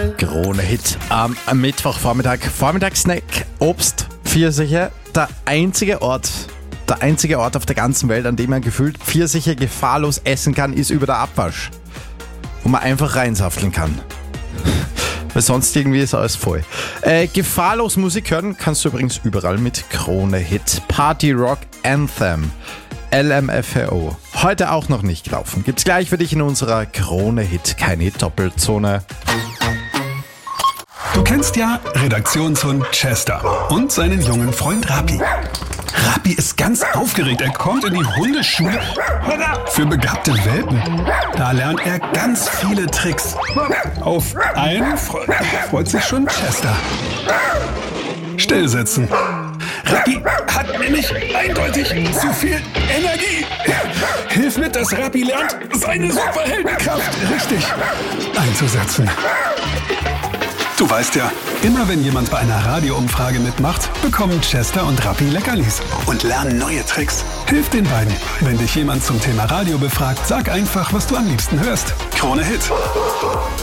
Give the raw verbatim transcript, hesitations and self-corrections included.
Krone Hit am am Mittwochvormittag. Vormittagssnack, Obst, Pfirsiche. Der einzige Ort, der einzige Ort auf der ganzen Welt, an dem man gefühlt Pfirsiche gefahrlos essen kann, ist über der Abwasch. Wo man einfach reinsafteln kann. Weil sonst irgendwie ist alles voll. Äh, gefahrlos Musik hören kannst du übrigens überall mit Krone Hit. Party Rock Anthem. L M F O. Heute auch noch nicht gelaufen. Gibt's gleich für dich in unserer Krone Hit. Keine Doppelzone. Du kennst ja Redaktionshund Chester und seinen jungen Freund Rappi. Rappi ist ganz aufgeregt. Er kommt in die Hundeschule für begabte Welpen. Da lernt er ganz viele Tricks. Auf einen fre- freut sich schon Chester. Stillsitzen. Rappi hat nämlich eindeutig zu viel Energie. Hilf mit, dass Rappi lernt, seine Superheldenkraft richtig einzusetzen. Du weißt ja, immer wenn jemand bei einer Radioumfrage mitmacht, bekommen Chester und Rappi Leckerlis und lernen neue Tricks. Hilf den beiden. Wenn dich jemand zum Thema Radio befragt, sag einfach, was du am liebsten hörst. Krone Hit.